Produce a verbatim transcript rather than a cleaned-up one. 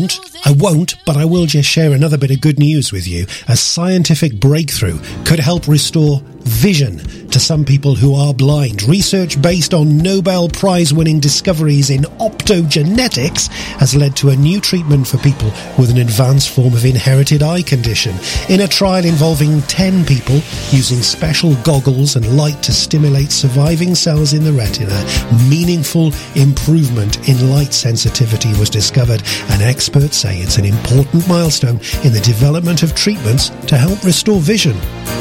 I won't, but I will just share another bit of good news with you. A scientific breakthrough could help restore vision to some people who are blind. Research based on Nobel Prize-winning discoveries in optogenetics has led to a new treatment for people with an advanced form of inherited eye condition. In a trial involving ten people using special goggles and light to stimulate surviving cells in the retina, meaningful improvement in light sensitivity was discovered, and experts say it's an important milestone in the development of treatments to help restore vision.